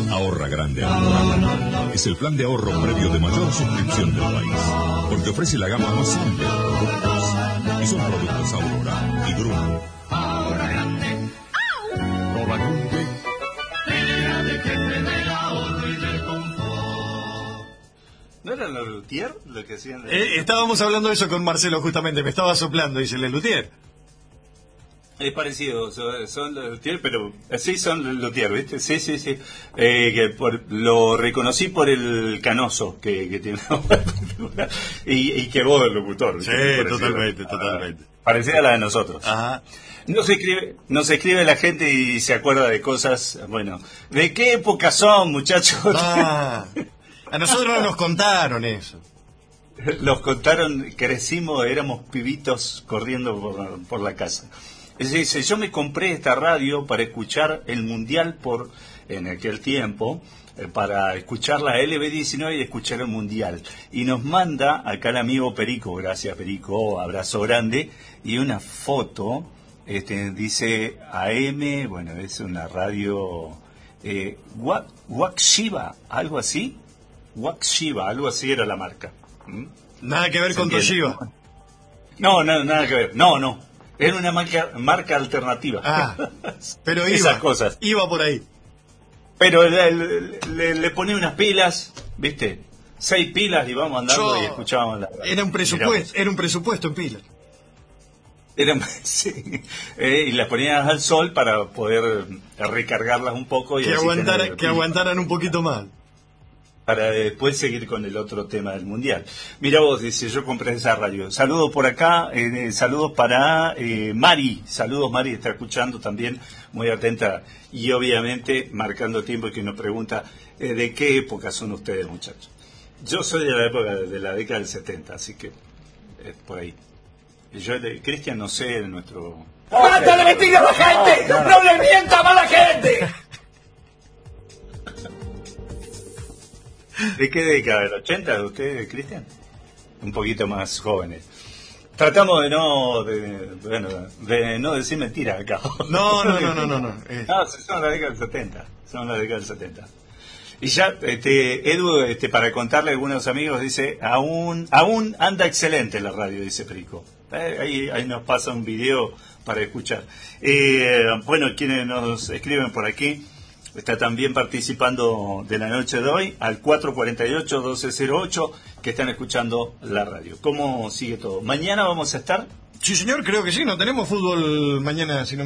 Ahorra grande Aurora. Es el plan de ahorro previo de mayor suscripción del país, porque ofrece la gama más amplia de productos. Y son productos Aurora y Grupo. Ahorra grande. Ahorra grande. ¿No eran los Luthier lo que hacían? Estábamos hablando de eso con Marcelo justamente, me estaba soplando, dice el Luthier. Es parecido, son los Luthier, pero sí son los Luthier, ¿viste? Sí. Que lo reconocí por el canoso que tiene y que vos el locutor. Sí, totalmente. Parecida a la de nosotros. Ajá. Nos escribe la gente y se acuerda de cosas, bueno, ¿de qué época son, muchachos? A nosotros no nos contaron eso. Los contaron, crecimos, éramos pibitos corriendo por la casa. Dice, yo me compré esta radio para escuchar el Mundial en aquel tiempo, para escuchar la LB19 y escuchar el Mundial. Y nos manda acá el amigo Perico, gracias Perico, abrazo grande, y una foto, dice AM, bueno, es una radio, Wakshiba, algo así. Wakshiba, algo así era la marca. Nada que ver con Toshiba. No, nada que ver. No. Era una marca alternativa. Pero esas cosas. Iba por ahí. Pero le ponía unas pilas, ¿viste? 6 pilas y íbamos andando y escuchábamos la radio. Era un presupuesto en pilas. Sí. Y las ponías al sol para poder recargarlas un poco. Y que aguantaran un poquito más. Para después seguir con el otro tema del Mundial. Mira vos, dice, yo compré esa radio. Saludos por acá, saludos para Mari. Saludos, Mari, está escuchando también, muy atenta. Y obviamente, marcando tiempo, que nos pregunta, ¿de qué época son ustedes, muchachos? Yo soy de la época de la década del 70, así que por ahí. Yo, Cristian, no sé, de nuestro... ¡Basta de mentir a la gente! ¡No le mientan a la gente! ¿De qué década? ¿Del 80 de ustedes, Cristian? Un poquito más jóvenes. Tratamos de no decir mentiras acá. No. No, son la década del 70. Son la década del 70. Y ya, Edu, para contarle a algunos amigos, dice, aún anda excelente la radio, dice Perico. Ahí nos pasa un video para escuchar. Bueno, quienes nos escriben por aquí, está también participando de la noche de hoy al 448-1208, que están escuchando la radio. ¿Cómo sigue todo? ¿Mañana vamos a estar? Sí, señor, creo que sí. No tenemos fútbol mañana, si no